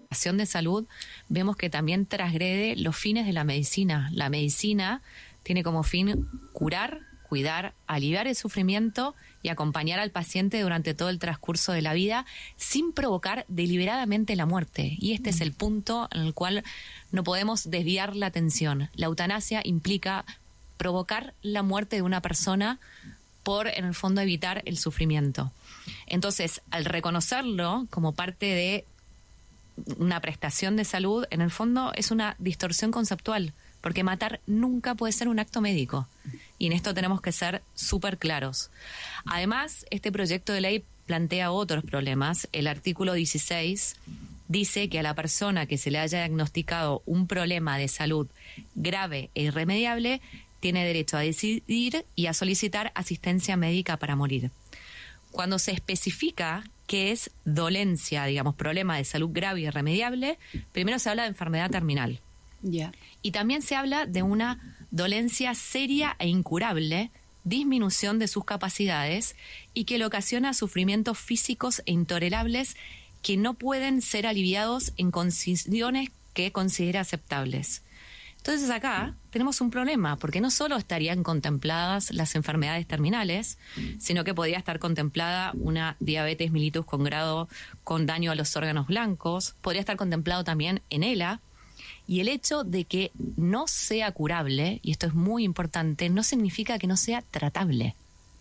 de salud, vemos que también transgrede los fines de la medicina. La medicina tiene como fin curar, cuidar, aliviar el sufrimiento y acompañar al paciente durante todo el transcurso de la vida sin provocar deliberadamente la muerte. Y este es el punto en el cual no podemos desviar la atención. La eutanasia implica provocar la muerte de una persona por, en el fondo, evitar el sufrimiento. Entonces, al reconocerlo como parte de una prestación de salud, en el fondo es una distorsión conceptual, porque matar nunca puede ser un acto médico. Y en esto tenemos que ser súper claros. Además, este proyecto de ley plantea otros problemas. El artículo 16 dice que a la persona que se le haya diagnosticado un problema de salud grave e irremediable tiene derecho a decidir y a solicitar asistencia médica para morir. Cuando se especifica qué es dolencia, digamos, problema de salud grave y irremediable, primero se habla de enfermedad terminal. Yeah. Y también se habla de una dolencia seria e incurable, disminución de sus capacidades y que le ocasiona sufrimientos físicos e intolerables que no pueden ser aliviados en condiciones que considera aceptables. Entonces acá tenemos un problema, porque no solo estarían contempladas las enfermedades terminales, sino que podría estar contemplada una diabetes mellitus con grado con daño a los órganos blancos, podría estar contemplado también en ELA, y el hecho de que no sea curable, y esto es muy importante, no significa que no sea tratable.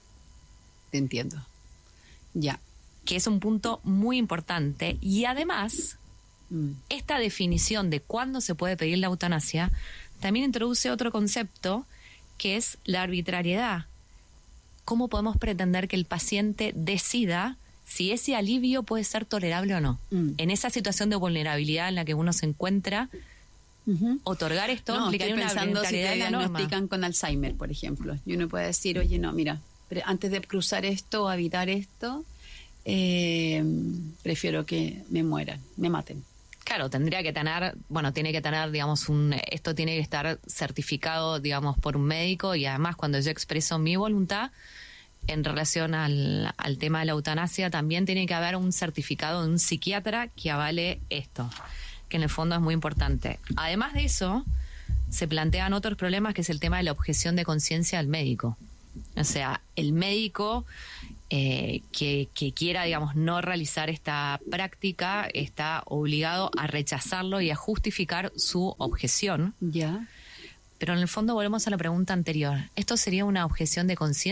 Te entiendo. Ya. Que es un punto muy importante, y además esta definición de cuándo se puede pedir la eutanasia también introduce otro concepto que es la arbitrariedad. ¿Cómo podemos pretender que el paciente decida si ese alivio puede ser tolerable o no? En esa situación de vulnerabilidad en la que uno se encuentra, otorgar esto implicaría una arbitrariedad en la norma. Si te diagnostican con Alzheimer, por ejemplo, y uno puede decir, oye, no, mira, antes de cruzar esto o evitar esto, prefiero que me mueran, me maten. Claro, tiene que tener, digamos, esto tiene que estar certificado, digamos, por un médico, y además cuando yo expreso mi voluntad en relación al tema de la eutanasia, también tiene que haber un certificado de un psiquiatra que avale esto, que en el fondo es muy importante. Además de eso, se plantean otros problemas, que es el tema de la objeción de conciencia del médico. O sea, el médico que quiera, digamos, no realizar esta práctica está obligado a rechazarlo y a justificar su objeción. Ya. Pero en el fondo volvemos a la pregunta anterior. ¿Esto sería una objeción de conciencia?